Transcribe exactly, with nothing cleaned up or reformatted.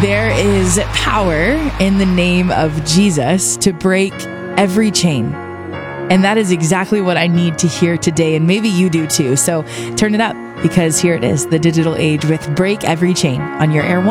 There is power in the name of Jesus to break every chain. And that is exactly what I need to hear today. And maybe you do too. So turn it up, because here it is, the digital age with Break Every Chain on your Air One.